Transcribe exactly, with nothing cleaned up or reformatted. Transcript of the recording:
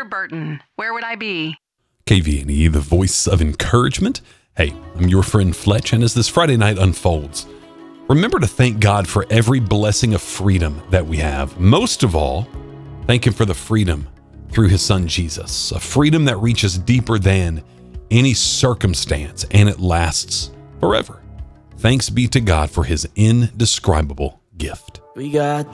Burton. Where would I be? K V N E, the voice of encouragement. Hey, I'm your friend Fletch, and as this Friday night unfolds, remember to thank God for every blessing of freedom that we have. Most of all, thank Him for the freedom through His Son Jesus, a freedom that reaches deeper than any circumstance, and it lasts forever. Thanks be to God for His indescribable gift. We got